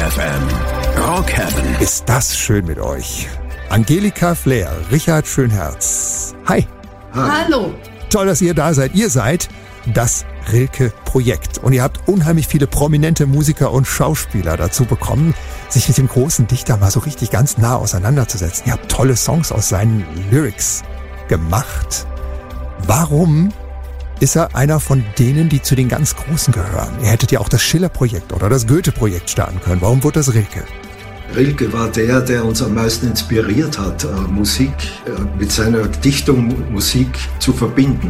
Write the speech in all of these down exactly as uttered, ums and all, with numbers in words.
F M. Rock Heaven. Ist das schön mit euch. Angelika Flair, Richard Schönherz. Hi. Hi. Hallo. Toll, dass ihr da seid. Ihr seid das Rilke-Projekt. Und ihr habt unheimlich viele prominente Musiker und Schauspieler dazu bekommen, sich mit dem großen Dichter mal so richtig ganz nah auseinanderzusetzen. Ihr habt tolle Songs aus seinen Lyrics gemacht. Warum ist er einer von denen, die zu den ganz Großen gehören? Ihr hättet ja auch das Schiller-Projekt oder das Goethe-Projekt starten können. Warum wurde das Rilke? Rilke war der, der uns am meisten inspiriert hat, äh, Musik äh, mit seiner Dichtung Musik zu verbinden.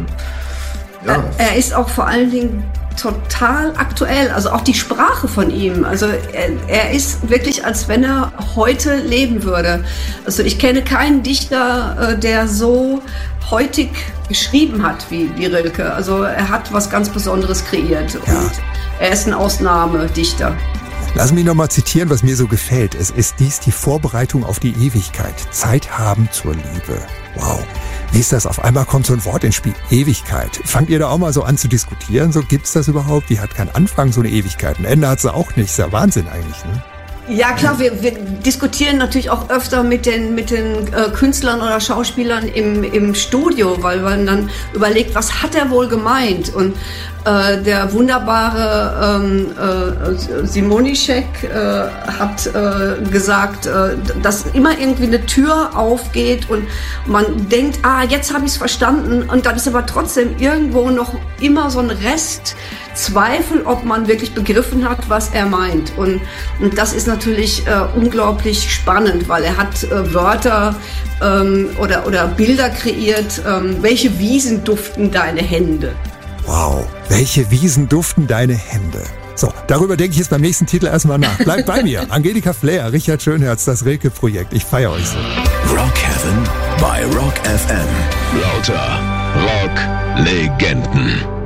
Ja. Er ist auch vor allen Dingen total aktuell, also auch die Sprache von ihm. Also er, er ist wirklich, als wenn er heute leben würde. Also ich kenne keinen Dichter, äh, der so heutig geschrieben hat wie, wie Rilke. Also er hat was ganz Besonderes kreiert. Ja. Und er ist ein Ausnahmedichter. Lass mich nochmal zitieren, was mir so gefällt. Es ist dies die Vorbereitung auf die Ewigkeit. Zeit haben zur Liebe. Wow. Wie ist das? Auf einmal kommt so ein Wort ins Spiel. Ewigkeit. Fangt ihr da auch mal so an zu diskutieren? So, gibt's das überhaupt? Die hat keinen Anfang, so eine Ewigkeit. Ein Ende hat sie auch nicht. Ist ja Wahnsinn eigentlich, ne? Ja klar, wir, wir diskutieren natürlich auch öfter mit den, mit den äh, Künstlern oder Schauspielern im, im Studio, weil man dann überlegt, was hat er wohl gemeint? Und äh, der wunderbare ähm, äh, Simonischek äh, hat äh, gesagt, äh, dass immer irgendwie eine Tür aufgeht und man denkt, ah, jetzt habe ich es verstanden, und dann ist aber trotzdem irgendwo noch immer so ein Rest Zweifel, ob man wirklich begriffen hat, was er meint. Und, und das ist natürlich äh, unglaublich spannend, weil er hat äh, Wörter ähm, oder, oder Bilder kreiert. Ähm, welche Wiesen duften deine Hände? Wow, welche Wiesen duften deine Hände? So, darüber denke ich jetzt beim nächsten Titel erstmal nach. Bleibt bei mir. Angelika Flair, Richard Schönherz, das Rilke-Projekt. Ich feiere euch so. Rock Heaven bei Rock F M. Lauter Rock-Legenden.